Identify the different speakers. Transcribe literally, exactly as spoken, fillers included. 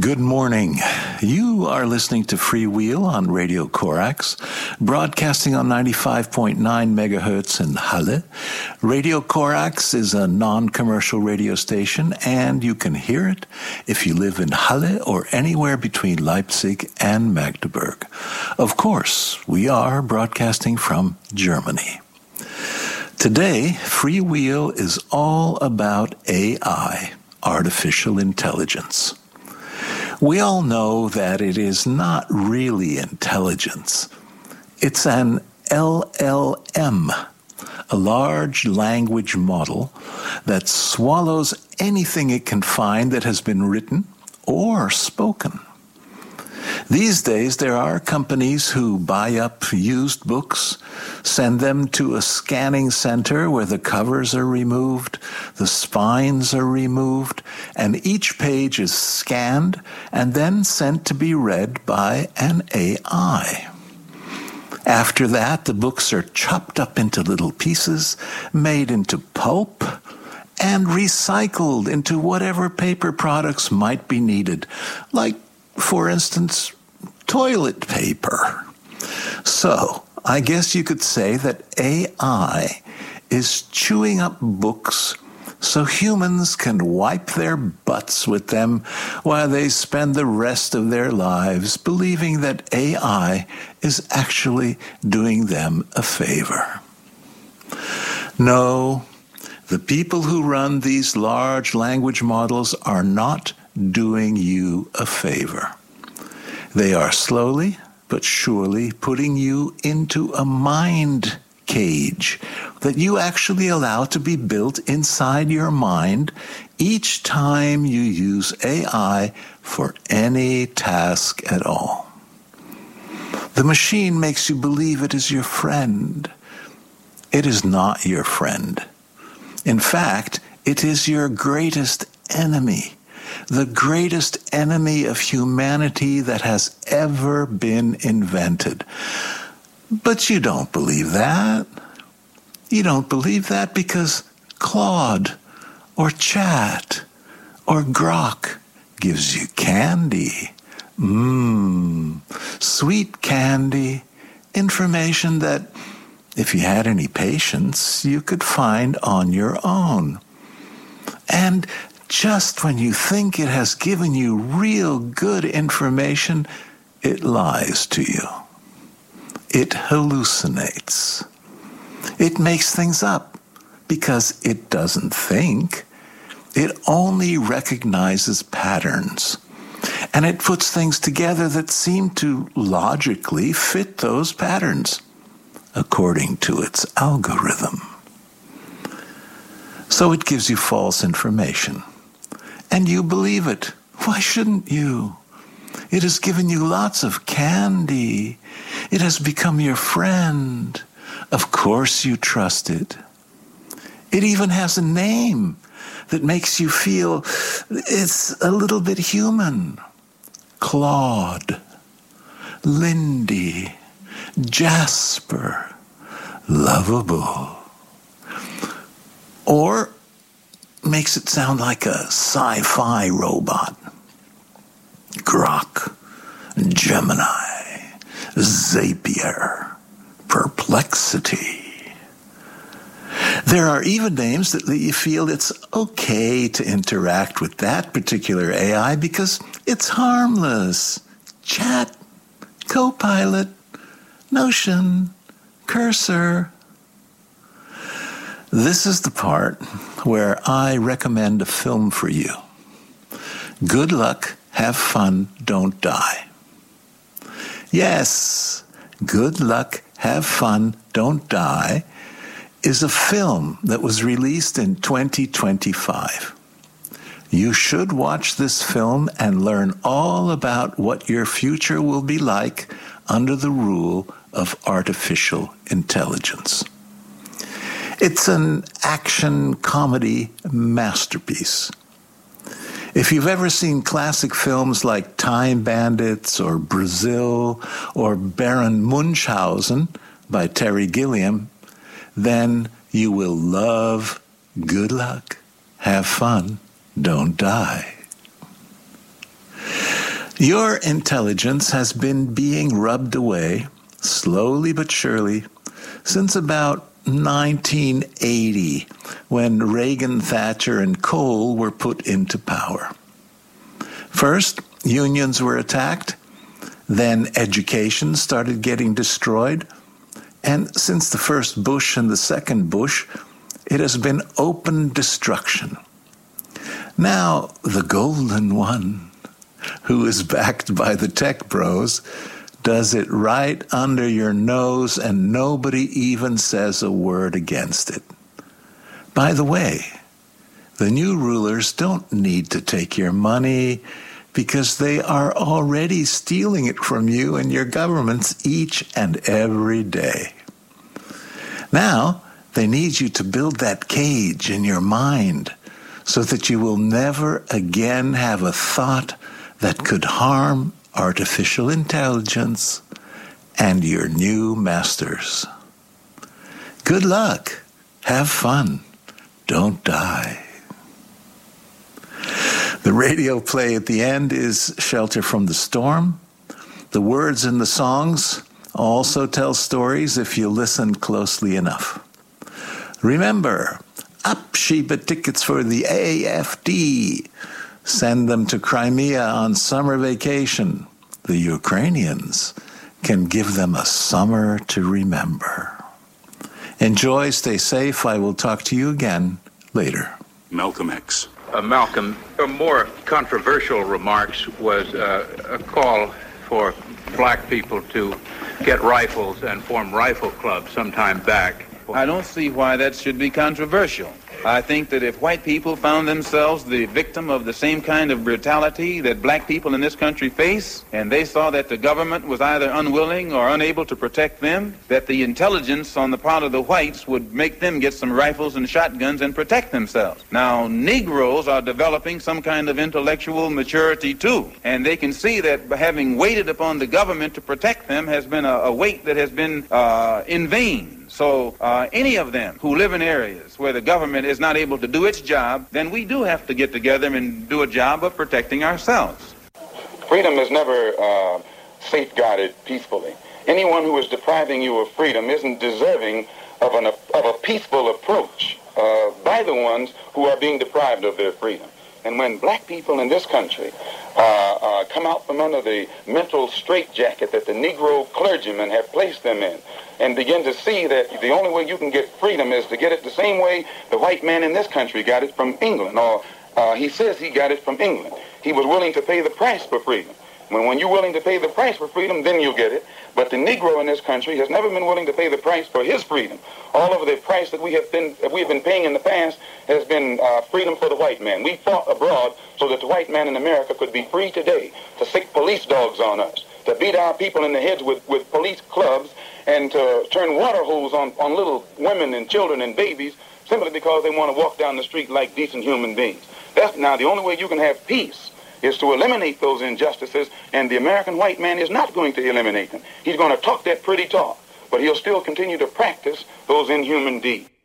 Speaker 1: Good morning. You are listening to Free Wheel on Radio Corax, broadcasting on ninety-five point nine megahertz in Halle. Radio Corax is a non-commercial radio station, and you can hear it if you live in Halle or anywhere between Leipzig and Magdeburg. Of course, we are broadcasting from Germany. Today, Free Wheel is all about A I, artificial intelligence. We all know that it is not really intelligence. It's an L L M, a large language model that swallows anything it can find that has been written or spoken. These days, there are companies who buy up used books, send them to a scanning center where the covers are removed, the spines are removed, and each page is scanned and then sent to be read by an A I. After that, the books are chopped up into little pieces, made into pulp, and recycled into whatever paper products might be needed, like, for instance, toilet paper. So, I guess you could say that A I is chewing up books so humans can wipe their butts with them while they spend the rest of their lives believing that A I is actually doing them a favor. No, the people who run these large language models are not doing you a favor. They are slowly but surely putting you into a mind cage that you actually allow to be built inside your mind each time you use A I for any task at all. The machine makes you believe it is your friend. It is not your friend. In fact, it is your greatest enemy. The greatest enemy of humanity that has ever been invented. But you don't believe that. You don't believe that because Claude or Chat or Grok gives you candy. Mmm, sweet candy, information that, if you had any patience, you could find on your own. And just when you think it has given you real good information, it lies to you. It hallucinates. It makes things up because it doesn't think. It only recognizes patterns. And it puts things together that seem to logically fit those patterns according to its algorithm. So it gives you false information. And you believe it. Why shouldn't you? It has given you lots of candy. It has become your friend. Of course you trust it. It even has a name that makes you feel it's a little bit human. Claude, Lindy, Jasper, lovable. Or makes it sound like a sci-fi robot. Grok, Gemini, Zapier, Perplexity. There are even names that you feel it's okay to interact with that particular A I because it's harmless. Chat, Copilot, Notion, Cursor. This is the part where I recommend a film for you. Good luck, have fun, don't die. Yes, Good Luck, Have Fun, Don't Die is a film that was released in twenty twenty-five. You should watch this film and learn all about what your future will be like under the rule of artificial intelligence. It's an action comedy masterpiece. If you've ever seen classic films like Time Bandits or Brazil or Baron Munchausen by Terry Gilliam, then you will love Good Luck, Have Fun, Don't Die. Your intelligence has been being rubbed away, slowly but surely, since about nineteen eighty, when Reagan, Thatcher, and Kohl were put into power. First, unions were attacked, then education started getting destroyed, and since the first Bush and the second Bush, it has been open destruction. Now, the golden one, who is backed by the tech bros, does it right under your nose and nobody even says a word against it. By the way, the new rulers don't need to take your money because they are already stealing it from you and your governments each and every day. Now, they need you to build that cage in your mind so that you will never again have a thought that could harm artificial intelligence and your new masters. Good luck. Have fun. Don't die. The radio play at the end is Shelter from the Storm. The words in the songs also tell stories if you listen closely enough. Remember, up Sheba tickets for the A F D. Send them to Crimea on summer vacation. The Ukrainians can give them a summer to remember. Enjoy, stay safe. I will talk to you again later.
Speaker 2: Malcolm X.
Speaker 3: Uh, Malcolm, a more controversial remarks was uh, a call for black people to get rifles and form rifle clubs sometime back.
Speaker 4: I don't see why that should be controversial. I think that if white people found themselves the victim of the same kind of brutality that black people in this country face, and they saw that the government was either unwilling or unable to protect them, that the intelligence on the part of the whites would make them get some rifles and shotguns and protect themselves. Now, Negroes are developing some kind of intellectual maturity too, and they can see that having waited upon the government to protect them has been a, a wait that has been uh, in vain. So uh, any of them who live in areas where the government is not able to do its job, then we do have to get together and do a job of protecting ourselves.
Speaker 5: Freedom is never uh, safeguarded peacefully. Anyone who is depriving you of freedom isn't deserving of, an, of a peaceful approach uh, by the ones who are being deprived of their freedom. And when black people in this country uh, uh, come out from under the mental straitjacket that the Negro clergymen have placed them in, and begin to see that the only way you can get freedom is to get it the same way the white man in this country got it from England, or uh, he says he got it from England. He was willing to pay the price for freedom. When, when you're willing to pay the price for freedom, then you get it. But the Negro in this country has never been willing to pay the price for his freedom. All of the price that we have been that we have been paying in the past has been uh, freedom for the white man. We fought abroad so that the white man in America could be free today to sick police dogs on us, to beat our people in the heads with, with police clubs, and to turn water hose on, on little women and children and babies simply because they want to walk down the street like decent human beings. That's now the only way you can have peace is to eliminate those injustices, and the American white man is not going to eliminate them. He's going to talk that pretty talk, but he'll still continue to practice those inhuman deeds.